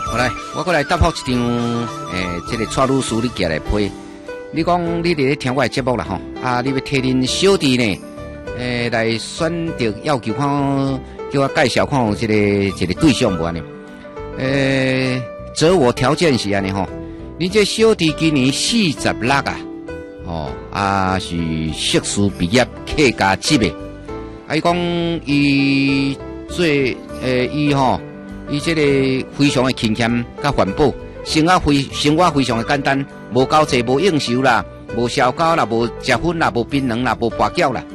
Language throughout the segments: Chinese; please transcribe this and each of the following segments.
好来，我过来答复一张这个蔡律师你寄来批。你讲你伫咧听我的节目啦吼，你要替恁小弟呢，来选择要求看，叫我介绍看有一个对象无安尼？择我条件是安尼吼，你这小弟今年46啊，是硕士毕业，客家级的。伊讲伊伊这个非常的勤俭甲环保，生活非常的简单，无交际，无应酬啦，无烧烤啦，无食薰啦，无槟榔啦，无跋筊啦，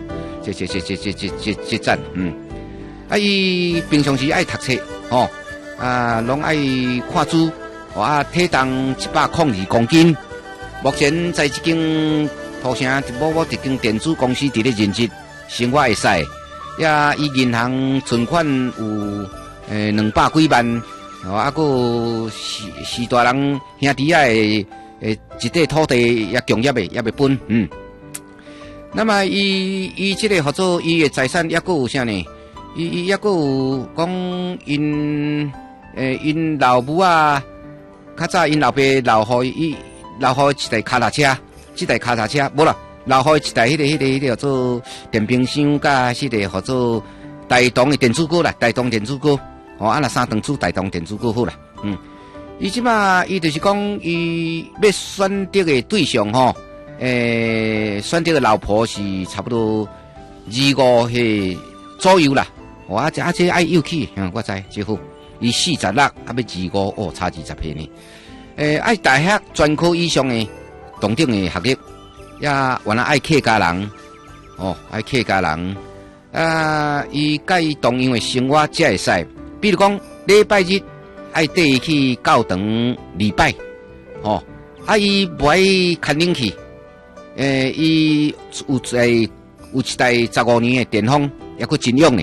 这赞，伊平常时爱读册，拢爱看书，体重102公斤，目前在一间土城某一间电子公司伫咧任职，生活会使，伊银行存款有200几万，个是大人兄弟一块土地也共业的，也未分，那么伊这个合作，伊的财产也个有啥呢？伊也个有讲因老母啊，较早因老爸留予一台脚踏车，这台脚踏车无啦，留予一台迄个叫做电冰箱甲迄个叫做大同的电子锅啦，大同电子锅。那3档厝大同电子锅好啦，伊即马伊就是讲伊要选择的对象选择的老婆是差不多25岁左右啦，这爱有气，我知真好。伊46，要25，差20岁呢。爱大学专科以上的同等的学历，原来爱客家人，爱客家人，伊甲伊同样的生活才会使。比如讲，礼拜日爱带伊去教堂礼拜，伊不爱看冷气，伊有一台15年的电风，也佫真用呢，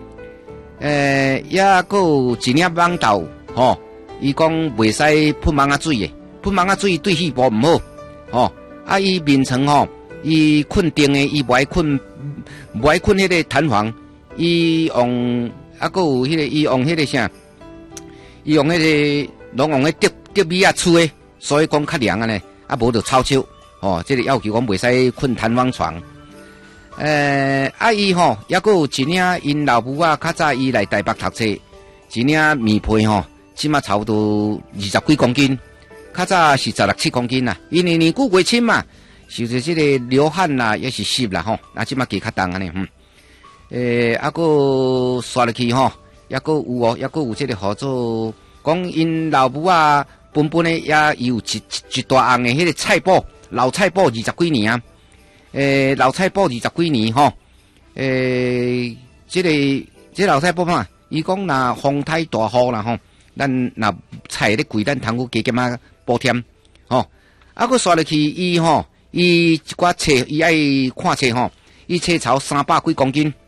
也佫有一粒蠓豆，伊讲袂使喷蚊仔水的，喷蚊仔水对肺部唔好，伊眠床伊困定的，伊不爱困迄个弹簧，伊用。佫有迄个，伊用迄个啥？伊用迄个，拢用迄竹米啊厝的，所以讲较凉安尼，无就臭手。这个要求讲袂使困弹簧床。伊也佫有一领因老母啊，较早伊来台北读册，一领棉被即马差不多20几公斤，较早是16、17公斤啦。因为年久月深嘛，受着即个流汗啦，也是湿啦即马加较重安尼个刷落去也个有这个合作，讲因老母啊，本的也有一大行的迄个菜脯，老菜脯20几年啊，老菜脯20几年这老菜脯嘛，伊讲若风台大雨啦咱若菜咧贵，咱通加减啊补添个刷落去伊一寡册伊爱看册伊册草300几公斤。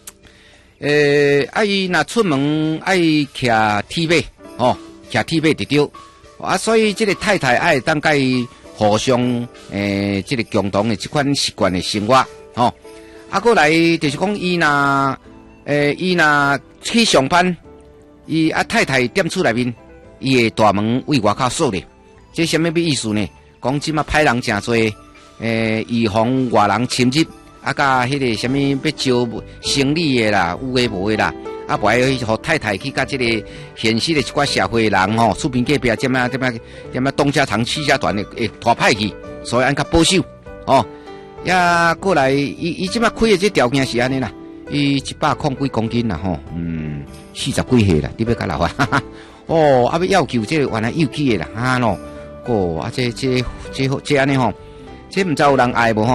伊若出门爱骑铁马，骑铁马直着，所以这个太太爱当甲伊互相这个共同的这款习惯的生活，过来就是讲伊若去上班，伊太太踮厝内面，伊的大门为外口锁咧，这什么意思呢？讲即马歹人诚多，预防外人侵入。甲迄个什么要招生理的啦，有诶无诶啦，不爱互太太去甲即个现实的一寡社会人厝边隔壁点啊东家长西家短的会拖歹去，所以按较保守也过来伊即马开的这条件是安尼啦，伊100几公斤啦40几岁啦，你要甲老啊要求这原来有气的啦这安尼这毋知有人爱无